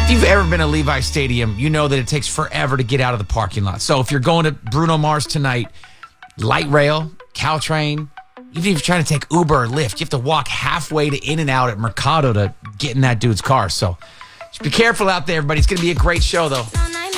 If you've ever been to Levi Stadium, you know that it takes forever to get out of the parking lot. So if you're going to Bruno Mars tonight, light rail, Caltrain, even if you're trying to take Uber or Lyft, you have to walk halfway to In-N-Out at Mercado to get in that dude's car. So just be careful out there, everybody. It's going to be a great show, though.